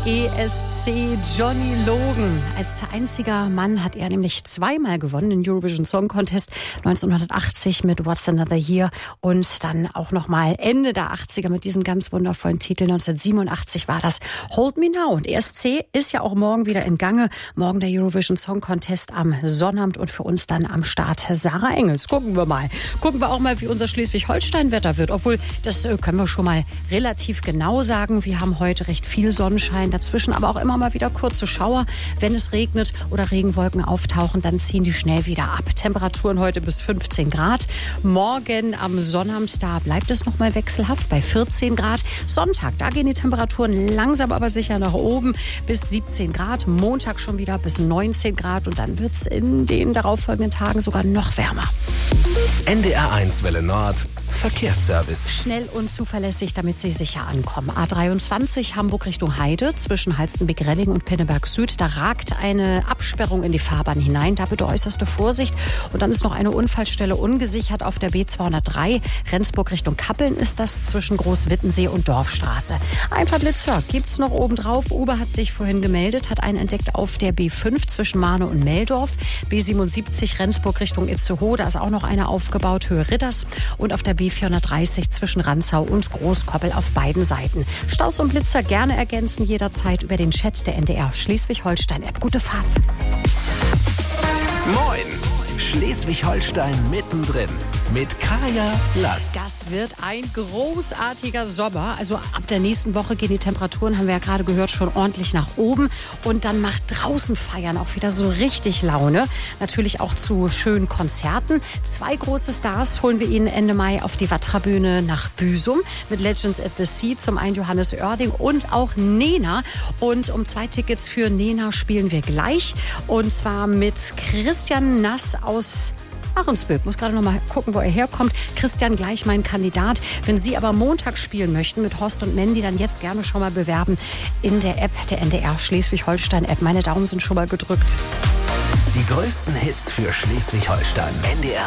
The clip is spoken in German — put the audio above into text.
ESC Johnny Logan. Als einziger Mann hat er nämlich zweimal gewonnen den Eurovision Song Contest 1980 mit What's Another Year und dann auch nochmal Ende der 80er mit diesem ganz wundervollen Titel. 1987 war das Hold Me Now. Und ESC ist ja auch morgen wieder in Gange. Morgen der Eurovision Song Contest am Sonnabend und für uns dann am Start Sarah Engels. Gucken wir mal. Gucken wir auch mal, wie unser Schleswig-Holstein-Wetter wird. Obwohl, das können wir schon mal relativ genau sagen. Wir haben heute recht viel Sonnenschein. Dazwischen aber auch immer mal wieder kurze Schauer. Wenn es regnet oder Regenwolken auftauchen, dann ziehen die schnell wieder ab. Temperaturen heute bis 15 Grad. Morgen am Sonnabend, da bleibt es noch mal wechselhaft bei 14 Grad. Sonntag, da gehen die Temperaturen langsam aber sicher nach oben bis 17 Grad. Montag schon wieder bis 19 Grad und dann wird es in den darauffolgenden Tagen sogar noch wärmer. NDR1 Welle Nord. Verkehrsservice. Schnell und zuverlässig, damit Sie sicher ankommen. A23 Hamburg Richtung Heide zwischen Halstenbek-Relling und Pinneberg Süd. Da ragt eine Absperrung in die Fahrbahn hinein. Da bitte äußerste Vorsicht. Und dann ist noch eine Unfallstelle ungesichert auf der B203. Rendsburg Richtung Kappeln ist das zwischen Großwittensee und Dorfstraße. Ein paar Blitzer gibt's noch obendrauf. Uber hat sich vorhin gemeldet, hat einen entdeckt auf der B5 zwischen Mahne und Meldorf. B77 Rendsburg Richtung Itzehoe. Da ist auch noch eine aufgebaut, Höhe Ritters. Und auf der B430 zwischen Rantzau und Großkoppel auf beiden Seiten. Staus und Blitzer gerne ergänzen jederzeit über den Chat der NDR Schleswig-Holstein-App. Gute Fahrt. Moin! Schleswig-Holstein mittendrin mit Kaya Lass. Das wird ein großartiger Sommer. Also ab der nächsten Woche gehen die Temperaturen, haben wir ja gerade gehört, schon ordentlich nach oben. Und dann macht draußen feiern auch wieder so richtig Laune. Natürlich auch zu schönen Konzerten. 2 große Stars holen wir Ihnen Ende Mai auf die Watra-Bühne nach Büsum mit Legends at the Sea. Zum einen Johannes Oerding und auch Nena. Und um 2 Tickets für Nena spielen wir gleich. Und zwar mit Christian Nass aus Ahrensböck. Muss gerade noch mal gucken, wo er herkommt. Christian, gleich mein Kandidat. Wenn Sie aber Montag spielen möchten mit Horst und Mandy, dann jetzt gerne schon mal bewerben in der App der NDR Schleswig-Holstein-App. Meine Daumen sind schon mal gedrückt. Die größten Hits für Schleswig-Holstein. NDR